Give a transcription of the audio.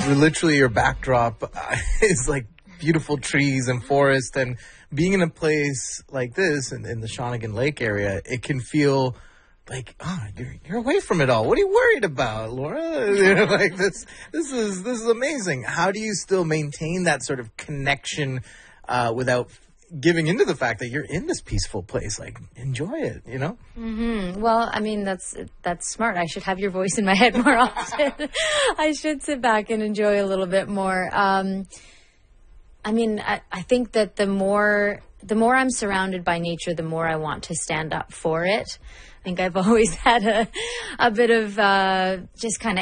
literally your backdrop is like beautiful trees and forest, and being in a place like this in the Shawnigan Lake area, it can feel like, oh, you're away from it all. What are you worried about, Laura? You know, like this is amazing. How do you still maintain that sort of connection without giving into the fact that you're in this peaceful place? Like, enjoy it, you know? Mm-hmm. Well, I mean, that's smart. I should have your voice in my head more often. I should sit back and enjoy a little bit more. I mean, I think that the more I'm surrounded by nature, the more I want to stand up for it. I think I've always had a bit of just kind of